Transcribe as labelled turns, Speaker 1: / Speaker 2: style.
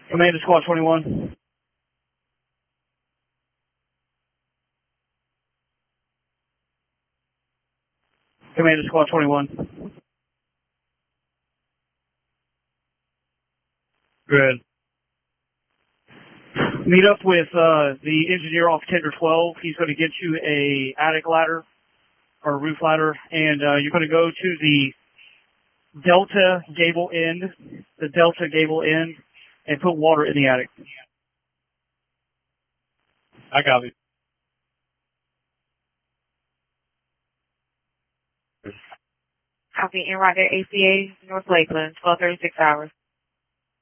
Speaker 1: Command to Squad 21. Command to Squad 21. Good. Meet up with the engineer off Tender 12. He's going to get you a attic ladder or roof ladder, and you're going to go to the Delta gable end, and put water in the attic.
Speaker 2: I got it.
Speaker 3: Copy, en route ACA, North Lakeland, 12:36 hours.